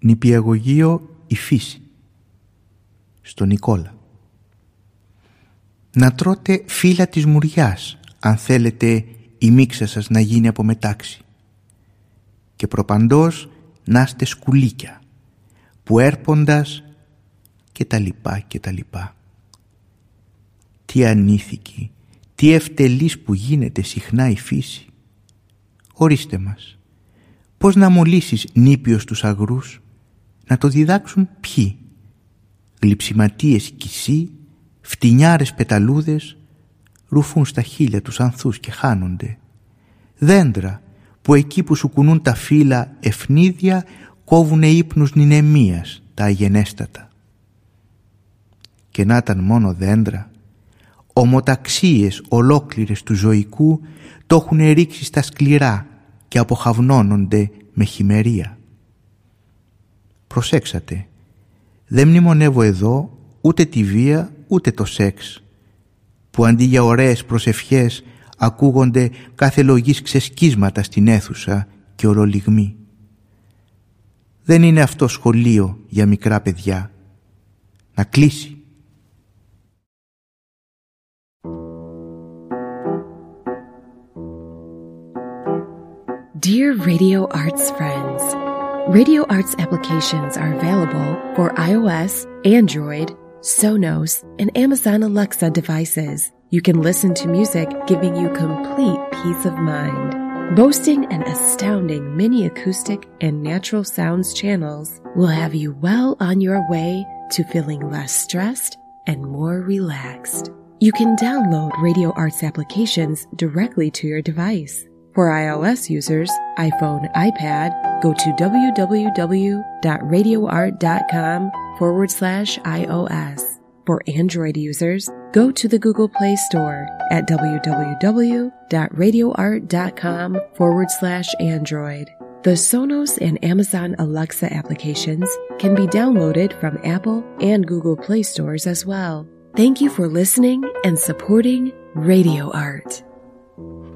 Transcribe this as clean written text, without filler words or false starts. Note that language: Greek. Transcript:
Νηπιαγωγείο η Φύση, στον Νικόλα. Να τρώτε φύλλα της μουριάς, αν θέλετε η μίξα σας να γίνει από μετάξι. Και προπαντός να είστε σκουλίκια, που έρποντας και τα λοιπά και τα λοιπά. Τι ανήθικη, τι ευτελής που γίνεται συχνά η φύση. Ορίστε μας, πώς να μολύσεις νήπιος τους αγρούς, να το διδάξουν ποιοι. Γλυψιματίες κυσί, φτηνιάρες πεταλούδες, ρουφούν στα χείλια τους ανθούς και χάνονται. Δέντρα που εκεί που σου κουνούν τα φύλλα ευνίδια κόβουνε ύπνους νηνεμίας τα αγενέστατα. Και να ήταν μόνο δέντρα, ομοταξίες ολόκληρες του ζωικού το έχουνε ρίξει στα σκληρά και αποχαυνώνονται με χειμερία. Προσέξατε, δεν μνημονεύω εδώ ούτε τη βία ούτε το σεξ, που αντί για ωραίες προσευχές ακούγονται κάθε λογής ξεσκίσματα στην αίθουσα και ορολιγμοί. Δεν είναι αυτό σχολείο για μικρά παιδιά. Να κλείσει. Dear Radio Arts friends, Radio Arts applications are available for iOS, Android, Sonos, and Amazon Alexa devices. You can listen to music giving you complete peace of mind. Boasting an astounding mini acoustic and natural sounds channels will have you well on your way to feeling less stressed and more relaxed. You can download Radio Arts applications directly to your device. For iOS users, iPhone, iPad, go to www.radioart.com/iOS. For Android users, go to the Google Play Store at www.radioart.com/Android. The Sonos and Amazon Alexa applications can be downloaded from Apple and Google Play stores as well. Thank you for listening and supporting Radio Art.